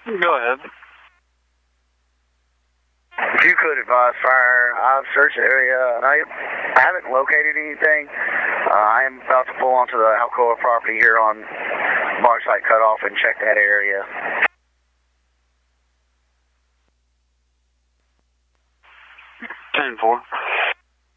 Go ahead. If you could advise fire, I've searched the area and I haven't located anything. I am about to pull onto the Alcoa property here on Marshlight Cutoff and check that area. 10-4.